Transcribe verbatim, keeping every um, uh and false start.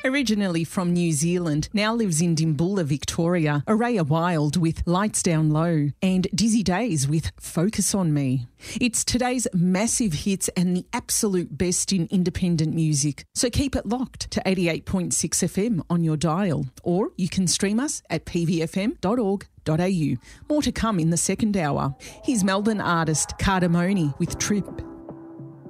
Originally from New Zealand, now lives in Dimboola, Victoria, Araya Wild with Lights Down Low and Dizzy Days with Focus on Me. It's today's massive hits and the absolute best in independent music. So keep it locked to eighty-eight point six F M on your dial, or you can stream us at p v f m dot org dot a u. More to come in the second hour. Here's Melbourne artist Cardamone with Trip.